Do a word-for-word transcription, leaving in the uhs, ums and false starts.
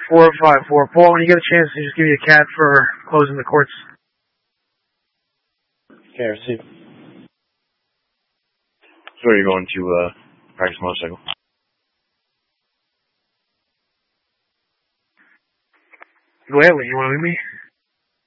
four five four. Paul, when you get a chance, just give me a cat for closing the courts. Okay, receive. So are you going to uh, practice motorcycle? Gladly, you want to meet me?